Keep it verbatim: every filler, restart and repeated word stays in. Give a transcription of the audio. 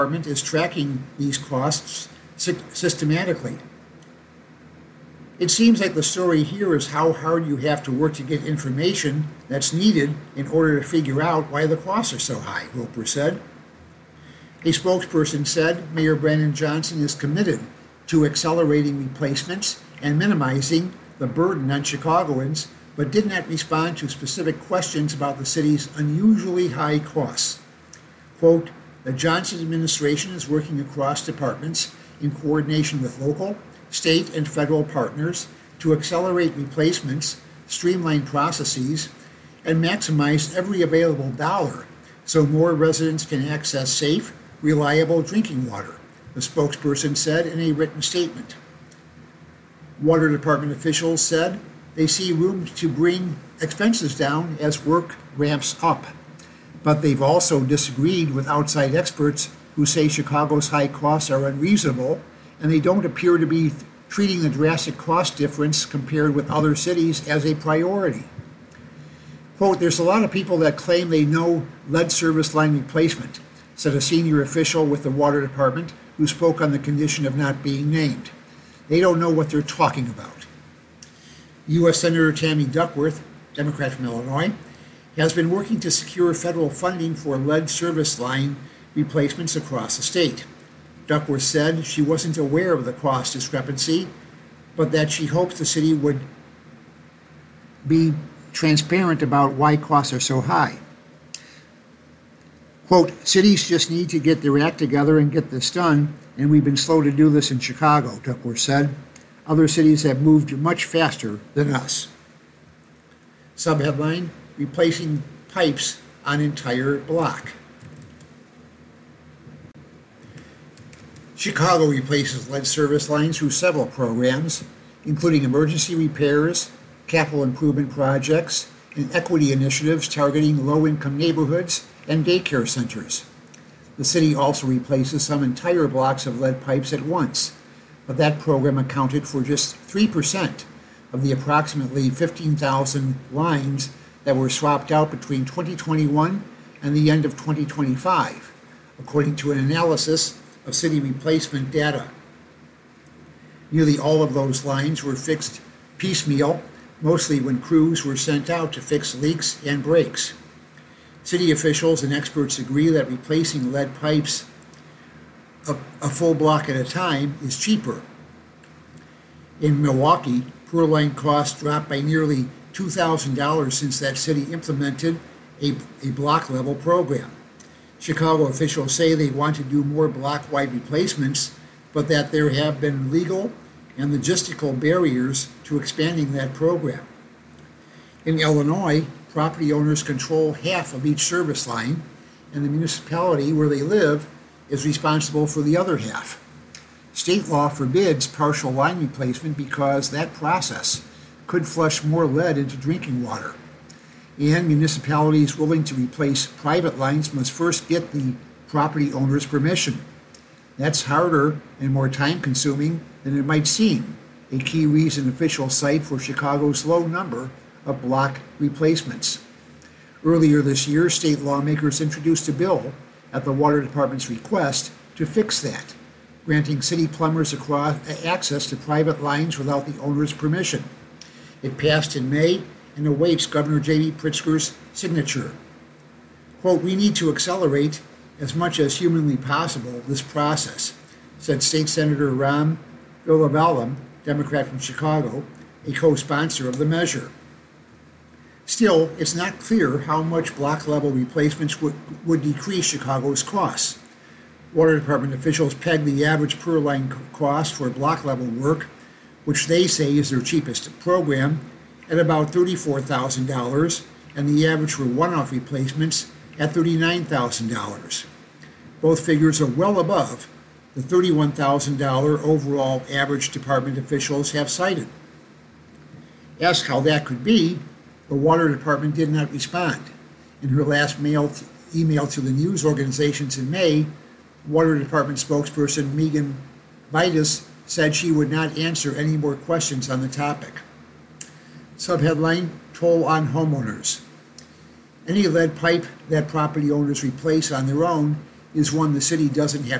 Department is tracking these costs sy- systematically. It seems like the story here is how hard you have to work to get information that's needed in order to figure out why the costs are so high, Roper said. A spokesperson said Mayor Brandon Johnson is committed to accelerating replacements and minimizing the burden on Chicagoans, but did not respond to specific questions about the city's unusually high costs. Quote, the Johnson administration is working across departments in coordination with local, state, and federal partners to accelerate replacements, streamline processes, and maximize every available dollar so more residents can access safe, reliable drinking water, the spokesperson said in a written statement. Water Department officials said they see room to bring expenses down as work ramps up, but they've also disagreed with outside experts who say Chicago's high costs are unreasonable, and they don't appear to be th- treating the drastic cost difference compared with other cities as a priority. Quote, there's a lot of people that claim they know lead service line replacement, said a senior official with the Water Department who spoke on the condition of not being named. They don't know what they're talking about. U S Senator Tammy Duckworth, Democrat from Illinois, has been working to secure federal funding for lead service line replacements across the state. Duckworth said she wasn't aware of the cost discrepancy, but that she hopes the city would be transparent about why costs are so high. Quote, cities just need to get their act together and get this done, and we've been slow to do this in Chicago, Duckworth said. Other cities have moved much faster than us. Subheadline, replacing pipes on entire block. Chicago replaces lead service lines through several programs, including emergency repairs, capital improvement projects, and equity initiatives targeting low-income neighborhoods and daycare centers. The city also replaces some entire blocks of lead pipes at once, but that program accounted for just three percent of the approximately fifteen thousand lines that were swapped out between twenty twenty-one and the end of twenty twenty-five, according to an analysis of city replacement data. Nearly all of those lines were fixed piecemeal, mostly when crews were sent out to fix leaks and breaks. City officials and experts agree that replacing lead pipes a, a full block at a time is cheaper. In Milwaukee, per line costs dropped by nearly two thousand dollars since that city implemented a, a block level program. Chicago officials say they want to do more block-wide replacements, but that there have been legal and logistical barriers to expanding that program. In Illinois, property owners control half of each service line, and the municipality where they live is responsible for the other half. State law forbids partial line replacement because that process could flush more lead into drinking water. And municipalities willing to replace private lines must first get the property owner's permission. That's harder and more time-consuming than it might seem, a key reason officials cite for Chicago's low number of block replacements. Earlier this year, state lawmakers introduced a bill at the Water Department's request to fix that, granting city plumbers across access to private lines without the owner's permission. It passed in May and awaits Governor J B Pritzker's signature. Quote, we need to accelerate as much as humanly possible this process, said State Senator Ram Villavallam, Democrat from Chicago, a co-sponsor of the measure. Still, it's not clear how much block-level replacements would, would decrease Chicago's costs. Water Department officials peg the average per-line cost for block-level work, which they say is their cheapest program, at about thirty-four thousand dollars, and the average for one-off replacements at thirty-nine thousand dollars. Both figures are well above the thirty-one thousand dollars overall average department officials have cited. Asked how that could be, the Water Department did not respond. In her last mail to, email to the news organizations in May, Water Department spokesperson Megan Vitus said she would not answer any more questions on the topic. Subheadline, toll on homeowners. Any lead pipe that property owners replace on their own is one the city doesn't have